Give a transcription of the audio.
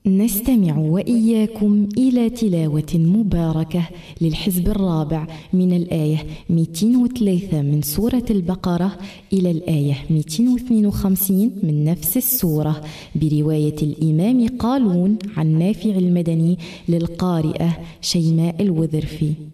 نستمع وإياكم إلى تلاوة مباركة للحزب الرابع من الآية 203 من سورة البقرة إلى الآية 252 من نفس السورة، برواية الإمام قالون عن نافع المدني للقارئة شيماء الوذرفي.